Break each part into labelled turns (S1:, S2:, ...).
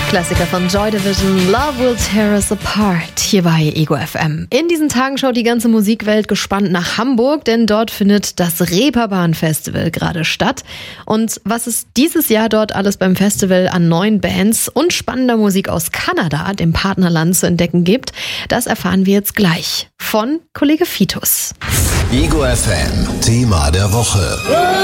S1: Klassiker von Joy Division, Love Will Tear Us Apart, hier bei Ego FM. In diesen Tagen schaut die ganze Musikwelt gespannt nach Hamburg, denn dort findet das Reeperbahn Festival gerade statt. Und was es dieses Jahr dort alles beim Festival an neuen Bands und spannender Musik aus Kanada, dem Partnerland, zu entdecken gibt, das erfahren wir jetzt gleich von Kollege Fitus.
S2: Ego FM, Thema der Woche.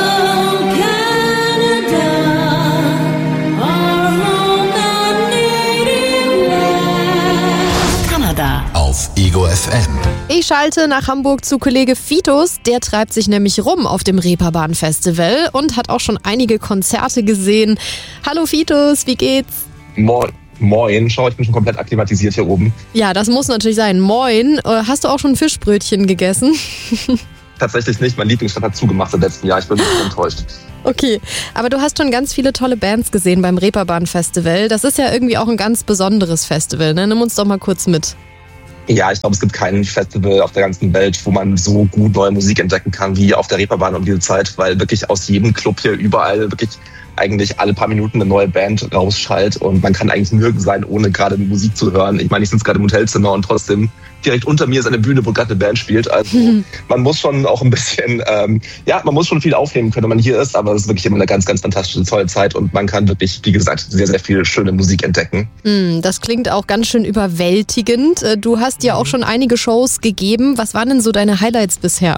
S2: Auf Ego FM.
S1: Ich schalte nach Hamburg zu Kollege Fitus. Der treibt sich nämlich rum auf dem Reeperbahn Festival und hat auch schon einige Konzerte gesehen. Hallo Fitus, wie geht's?
S3: Moin, schau, ich bin schon komplett akklimatisiert hier oben.
S1: Ja, das muss natürlich sein. Moin. Hast du auch schon Fischbrötchen gegessen?
S3: Tatsächlich nicht, mein Lieblingsstadt hat zugemacht im letzten Jahr. Ich bin ein bisschen enttäuscht.
S1: Okay, aber du hast schon ganz viele tolle Bands gesehen beim Reeperbahn Festival. Das ist ja irgendwie auch ein ganz besonderes Festival, ne? Nimm uns doch mal kurz mit.
S3: Ja, ich glaube, es gibt kein Festival auf der ganzen Welt, wo man so gut neue Musik entdecken kann wie auf der Reeperbahn um diese Zeit, weil wirklich aus jedem Club hier überall wirklich eigentlich alle paar Minuten eine neue Band rausschallt und man kann eigentlich nirgends sein, ohne gerade Musik zu hören. Ich meine, ich sitze gerade im Hotelzimmer und trotzdem direkt unter mir ist eine Bühne, wo gerade eine Band spielt. Also man muss schon auch ein bisschen, man muss schon viel aufnehmen können, wenn man hier ist, aber es ist wirklich immer eine ganz, ganz fantastische, tolle Zeit und man kann wirklich, wie gesagt, sehr, sehr viel schöne Musik entdecken.
S1: Das klingt auch ganz schön überwältigend. Du hast ja auch schon einige Shows gegeben. Was waren denn so deine Highlights bisher?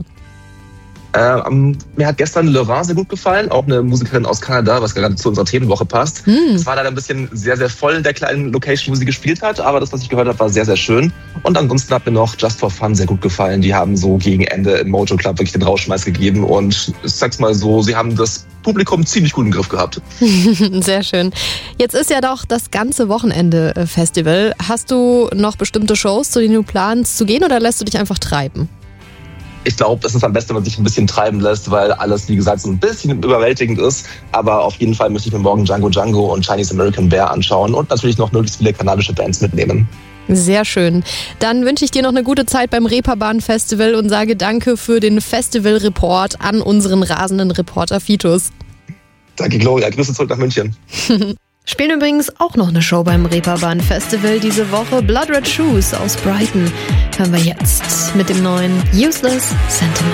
S3: Mir hat gestern Laurent sehr gut gefallen, auch eine Musikerin aus Kanada, was gerade zu unserer Themenwoche passt. Es war leider ein bisschen sehr, sehr voll in der kleinen Location, wo sie gespielt hat, aber das, was ich gehört habe, war sehr, sehr schön. Und ansonsten hat mir noch Just for Fun sehr gut gefallen. Die haben so gegen Ende im Mojo Club wirklich den Rauschmeiß gegeben und ich sag's mal so, sie haben das Publikum ziemlich gut im Griff gehabt.
S1: Sehr schön. Jetzt ist ja doch das ganze Wochenende Festival. Hast du noch bestimmte Shows, zu denen du planst zu gehen oder lässt du dich einfach treiben?
S3: Ich glaube, es ist am besten, wenn man sich ein bisschen treiben lässt, weil alles, wie gesagt, so ein bisschen überwältigend ist. Aber auf jeden Fall möchte ich mir morgen Django und Chinese American Bear anschauen und natürlich noch möglichst viele kanadische Bands mitnehmen. Sehr
S1: schön. Dann wünsche ich dir noch eine gute Zeit beim Reeperbahn Festival und sage danke für den Festival-Report an unseren rasenden Reporter Fitus.
S3: Danke, Gloria. Grüße zurück nach München.
S1: Spielen übrigens auch noch eine Show beim Reeperbahn Festival diese Woche. Blood Red Shoes aus Brighton hören wir jetzt mit dem neuen Useless Sentiment.